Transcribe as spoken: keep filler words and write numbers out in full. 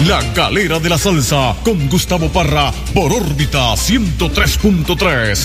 La Galera de la Salsa con Gustavo Parra por órbita ciento tres punto tres.